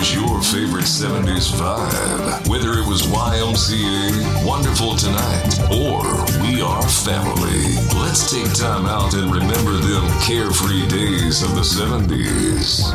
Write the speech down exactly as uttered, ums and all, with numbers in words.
was your favorite seventies vibe? Whether it was Y M C A, Wonderful Tonight, or We Are Family. Let's take time out and remember them carefree days of the seventies.